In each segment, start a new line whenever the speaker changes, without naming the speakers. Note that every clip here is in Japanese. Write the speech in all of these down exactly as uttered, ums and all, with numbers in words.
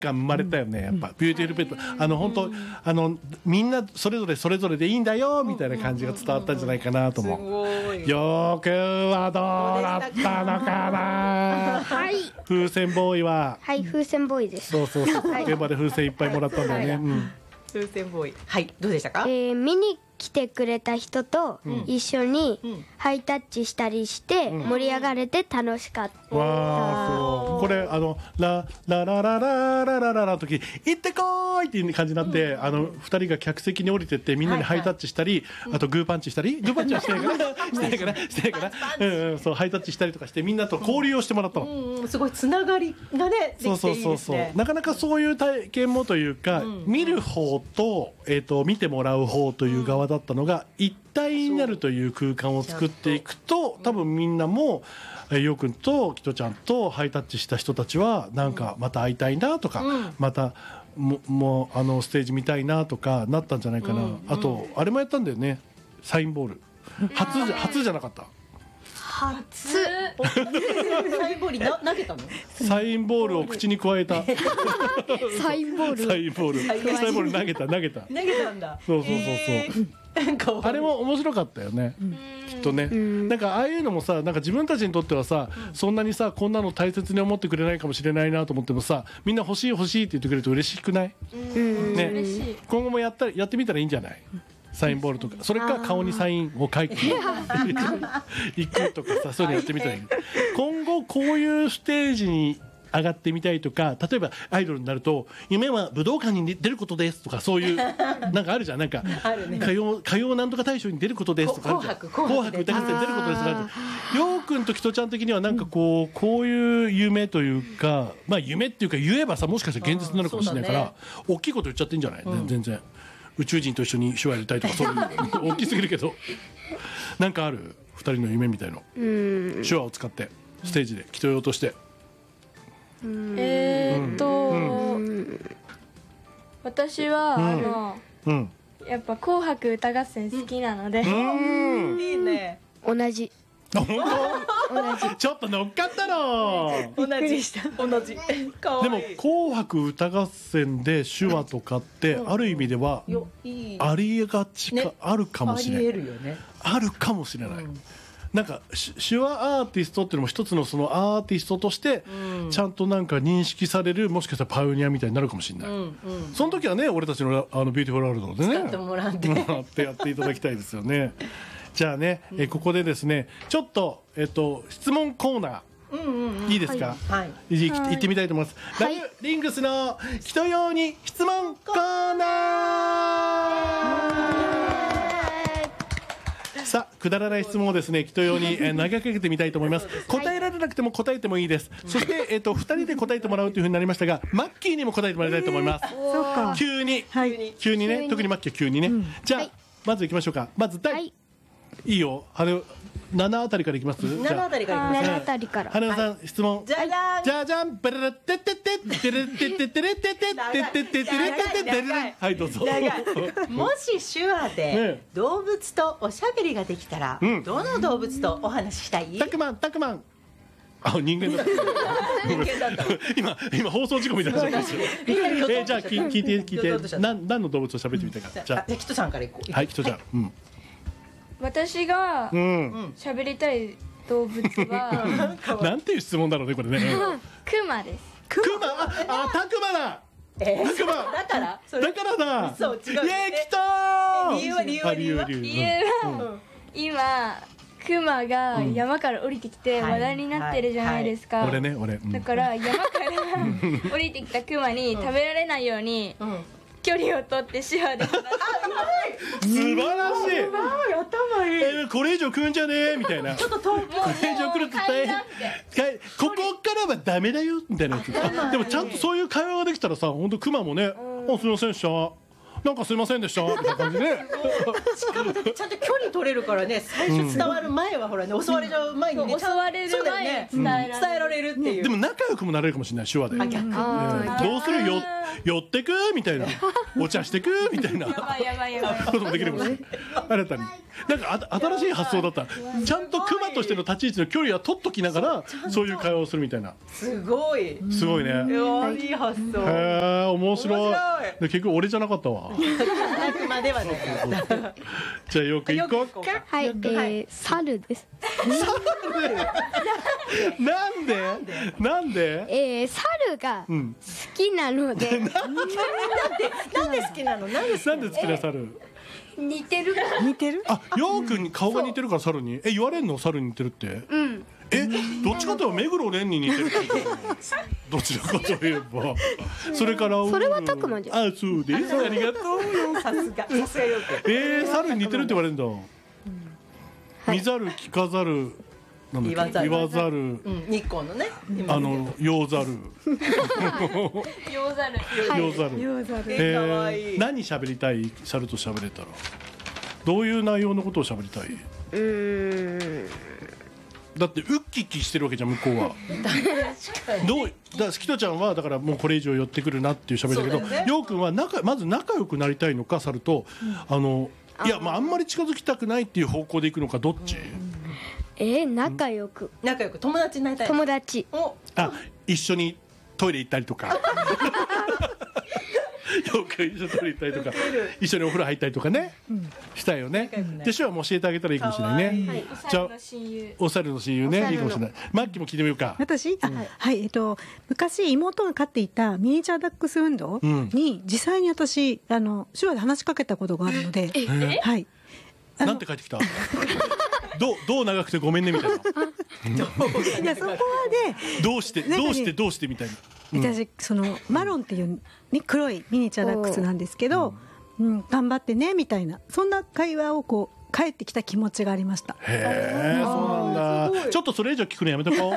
が生まれたよね、やっぱビューティフルペット、あの本当あのみんなそれぞれそれぞれでいいんだよみたいな感じが伝わったんじゃないかなと思う。よーくはどうだったのかな。
はい。
風船ボーイは。
はい、風船ボーイです。
そうそうそう。現場で風船いっぱいもらったんだよね。うん、
風船ボーイ。はい、どうでしたか。
えー、見に来てくれた人と一緒にハイタッチしたりして盛り上がれて楽しかった。
わあ、そう。これあのラララララララララの時行ってこーいっていう感じになって、あの二人が客席に降りてってみんなにハイタッチしたり、あとグーパンチしたり、グーパンチはしてないかな、してないかな、してないかな、うんうん、そうハイタッチしたりとかしてみんなと交流をしてもらったの。
うん、すごいつながりがね、できていいですね。そうそうそうそう。
なかなかそういう体験もというか、見る方とえっと見てもらう方という側だったのが一体になるという空間を作っていくと、多分みんなもようくんとキトちゃんとハイタッチした人たちはなんかまた会いたいなとか、うん、またももうあのステージ見たいなとかなったんじゃないかな、うん、あとあれもやったんだよね、サインボール初じゃ初じゃなかった。
初サインボールな投げたの？
サインボールを口に加えた。
サインボール。
サインボール。サインボール投げた投げた。
投げたんだ。
そうそうそうそう。あれも面白かったよね。きっとね。なんかああいうのもさ、なんか自分たちにとってはさ、そんなにさこんなの大切に思ってくれないかもしれないなと思ってもさ、みんな欲しい欲しいって言ってくれると嬉しくない？ね。今後もやったやってみたらいいんじゃない？サインボールとか、それか顔にサインを書いていくとかさ、そういうのやってみたらいい。今後こういうステージに上がってみたいとか、例えばアイドルになると夢は武道館に出ることですとか、そういうなんかあるじゃん、なんか歌謡歌謡なんとか大賞に出ることですとかあるじゃん、紅白歌合戦出ることですとかあるじゃん。ようくんときとちゃん的にはなんかこうこういう夢というか、まあ夢っていうか言えばさ、もしかしたら現実になるかもしれないから、大きいこと言っちゃっていいんじゃない？全然宇宙人と一緒に手話やりたいとか、そういう大きすぎるけど、なんかあるふたりの夢みたいの、手話を使ってステージで祈祷用として。
えーっと、うん、私は、うん、あの、うん、やっぱ紅白歌合戦好きなので、
うん、いいね。
同じ。
同じ。ちょっと乗っかったの。
同じした。同じ。
でも紅白歌合戦で手話とかってある意味ではありがちか、あるかもしれない。ありえるよね。あるかもしれない。なんか手話アーティストっていうのも一つのそのアーティストとしてちゃんとなんか認識される、もしかしたらパイオニアみたいになるかもしれない。うんうん、その時はね、俺たちのあのビューティフルワールドでね、
使ってもらって
もらってやっていただきたいですよね。じゃあね、えここでですね、ちょっとえっと質問コーナー。うんうんうん、いいですか、はい、い行ってみたいと思います。はい、ラブリングスの人用に質問コーナー。さあ、くだらない質問をですね、人用に、えー、投げかけてみたいと思います。答えられなくても答えてもいいです。そして、えっと、ふたりで答えてもらうというふうになりましたが、マッキーにも答えてもらいたいと思います。
そうか。
急に、はい、急にね、特にマッキーは急にね。うん、じゃあ、はい、まず行きましょうか。まず第、はい、いいよ。あれ、ななあたりからいきます。
ななあたりからいきます。
ななあたりから。
花さん、質問。
じゃじゃん。
じゃじゃん。ベレレッテッテッテッテレッテッテッテレッテッテッテッテッテッテレッテッテッテレッ。はい、どうぞ。
もし手話で動物とおしゃべりができたら、どの動物とお話ししたい？
たくまん、たくまん。あ、人間だった。人間だった。今、今放送事故みたいな状況ですよ。え、じゃあ、聞いて、聞いて、何、何の動物と喋ってみたいか。
じゃあ、キトさんからいこう。
はい、キトちゃん。うん。
私が喋りたい動物は、
なんていう質問だろうね、これね。
クマです。
クマ、あ、たくまだ。
えー、
たくま。
だから。
だからだ。
そう、違う。
イエー、来た。
理由は理由は理由は。
理由は今クマが山から降りてきて話題になってるじゃないですか。
俺ね、俺。
だから山から降りてきたクマに食べられないように。距離を取って手話で。あ、うま
い。素晴らしい。
頭いい。
え、これ以上食うんじゃねえみたいな。
ちょっと遠く。こ
れ以上来ると大変。ここからはダメだよみたいなやつ。でもちゃんとそういう会話ができたらさ、本当クマもね、あ、すみませんでした。なんかすいませんでしたみたいな感じで。
しかもだってちゃんと距離取れるからね、最初伝わる前はほらね、襲われちゃう前にね、
襲われる前に
伝えられるっていう。
でも仲良くもなれるかもしれない、手話で。どうするよ。 寄ってくみたいな、お茶してくみたいな
やばいやばいやばい。
こともできるかもしれない。新たになんかあ新しい発想だった。ちゃんとクマとしての立ち位置の距離は取っときながらそういう会話をするみたいな。
すごい。
すごいね。
いやいい発想。
へえ、面白い。
面白い
で結局俺じゃなかったわ。
あくまではね。
じゃあよく行こうか。
はい、えー、猿です。
なんでなんで
えー、猿が好
うん
きなので、
なんで好きなの？なんで好きなの？
なんで好きな猿？
似てる。
似てる？
あ、ようくんに顔が似てるから猿に。え、言われんの猿に似てるって？
うん。
え、どっちかというと目黒蓮に似てるって言うの。どちらかといえば。それから
それはたくまじゃん。
あ、そうです。ありがとうよ。
さすがさすがよく。
えー、猿に似てるって言われるんだ。見ざる聞かざるなんだっけ、
言わ
言わざる、
うん日光のね。
あの用ざる、
用ざる。
用ざる。
ヨザル。
えー可愛い
何喋りたい？猿と喋れたらどういう内容のことを喋りたい？
うーん。
だってウッキッキしてるわけじゃん向こうは。どうだからキトちゃんはだからもうこれ以上寄ってくるなっていう喋りだけど、
そうだよね
ようくんは仲まず仲良くなりたいのか猿と、あのいやまああんまり近づきたくないっていう方向で行くのかどっち？
えー、仲良く。
仲良く友達になりたい。
友達。
お、
あ、一緒にトイレ行ったりとか。よく一緒にトイレ行ったりとか、一緒にお風呂入ったりとかね、したいよね。で、手話も教えてあげたらいいかもしれないね。
はい
お猿の親友。
お猿の親友ね、
お猿の
いいかもしれない。マッキーも聞いてみようか。
私、あ、はい、えっと、昔妹が飼っていたミニチュアダックス運動に、実際に私、あの、手話で話しかけたことがあるので、はい。あの
なんて帰ってきた？どうどう長くてごめんねみたいな。
いや、そこはね、
どうして
なんかね
どうしてどうしてみたいな。うん
私、その、マロンっていう、ね、黒いミニチュアダックスなんですけど、うん、頑張ってね、みたいな、そんな会話をこう、返ってきた気持ちがありました。
へえ、そうなんだ。ちょっとそれ以上聞くのやめとこ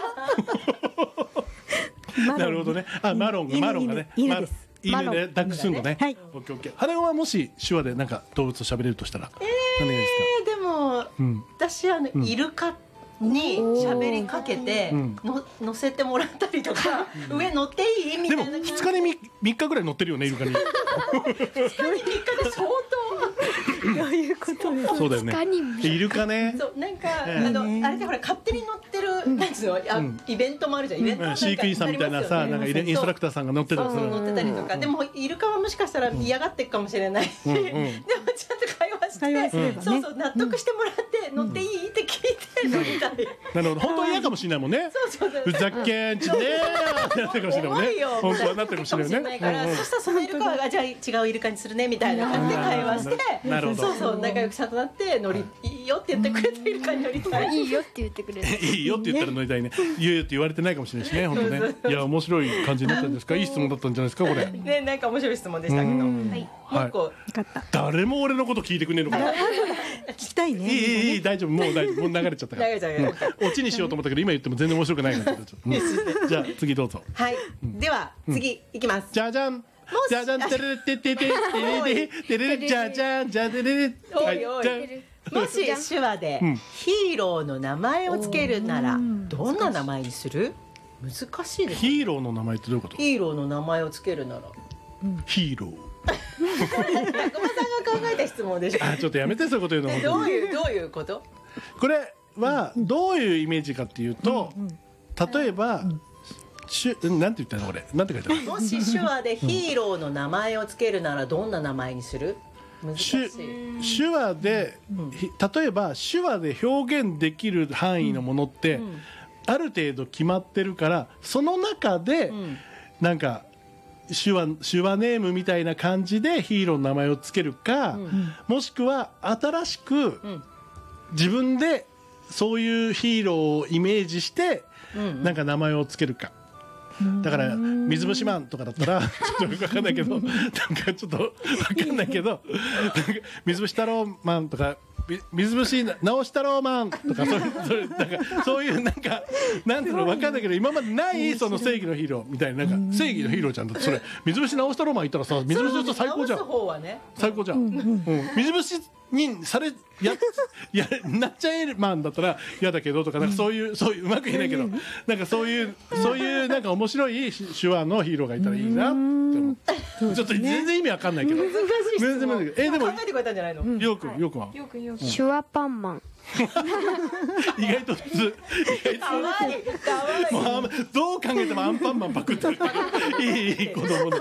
う。
マロン
なるほどね。あ、マロンが
犬
マロンがね。
犬犬です。
マ犬ね、ダックスフンドね。
はい
オッケーオッケー。あれはもし手話でなんか動物と喋れるとしたら、何がいいですか？
でも
うん
私あのイルカに喋りかけて
うん
の乗せてもらったりとか、上乗っていいみ
でも
たいな感じ。
ふつかにみっかぐらい乗ってるよね、イルカに。
みっかで相
どういうことですか？
そうだよね
ふつかに。
イルカね。
当そうなんか
ええ
あのあれでほら勝手に乗ってるなんつうのあ
うん
イベントもあるじゃん。イベント
うん
なんか
飼育員さんみたいなさ、なんかイレインストラクターさんが乗ってたりする。
そうそう乗ってたりとか、でもイルカはもしかしたら嫌がってるかもしれないし、
うんうん
でもちゃんと会話して
会話すればね
そうそう納得してもらって乗っていいって聞いて乗りたい。
なるほど、本当は嫌かもしれないもんね。
そうそうそう
ふざけんちねーってなってるかもしれないもんね
重いよ。
本当はなってるかもしれないね。
から、
うんうん
そしたらそのイルカはじゃあ違うイルカにするねみたいな感じで会話して、
なるほど
そうそう仲良くさとなって乗りいいよって言ってくれたイルカに乗りたい。
いいよって言ってくれる。
いいよって言ったら乗りたいね。言うよって言われてないかもしれないしね、本当ね。いや、面白い感じになったんですか。いい質問だったんじゃないですか、これ。
ね、なんか面白い質問でしたけど、
うん
はい、もう
はい
一個、
よかった。
誰も俺のこと聞いてくんねえのかな。
聞きたいね。
いいいいいい大丈夫、もう大丈夫、もう流れちゃったから。
流れちゃう流れちゃう
うんオチにしようと思ったけど今言っても全然面白くないから。うんじゃあ次どうぞ。
はい、では次いきます。
じゃじゃん。じゃじゃんてれれててててれれてれれじゃじゃんじゃてれれ。
おいおい
じゃん
もし手話で
うん
ヒーローの名前をつけるならどんな名前にする？難しいですね。
ヒーローの名前ってどういうこと？
ヒーローの名前をつけるなら、
ヒーロー。
中間さんが考えた質問でしょ。
あ、ちょっとやめてそういうこと言うの。
えどういうどういうこと？
これはどういうイメージかっていうと、例えば、しゅなんて言ったの俺、なんて書いてある？
もし手話でヒーローの名前をつけるならどんな名前にする？難しい。
手手話で、ひ例えば手話で表現できる範囲のものって、
ん
ある程度決まってるからその中で、
ん
なんか手話手話ネームみたいな感じでヒーローの名前をつけるか、もしくは新しく
ん
自分でそういうヒーローをイメージして、
うん
なんか名前をつけるか。だから水虫マンとかだったらちょっとよく分かんないけどなんかちょっと分かんないけどなんか水虫太郎マンとかみ水虫直し太郎マンとかそういうそういうなんかそういうなんかなんていうの分かんないけど今までないその正義のヒーローみたいななんか正義のヒーローちゃんだってそれ水虫直し太郎マンいたらさ水虫と最高じゃん
直す方はね。
最高じゃん、うん水虫にされややなっちゃえマンだったら嫌だけどとか、なんかそういうそういううまく言えないけど、なんかそういうそういうなんか面白い手話のヒーローがいたらいいなって思って、ちょっと全然意味わかんないけど、
難しい質問。
全然えでも
考えてくれたんじゃないの？
よくよくは
よくよく
手話パンマン。
意外と普通。
かわいいかわいい。
もうどう考えてもアンパンマンパクってる。いいいい子供だ。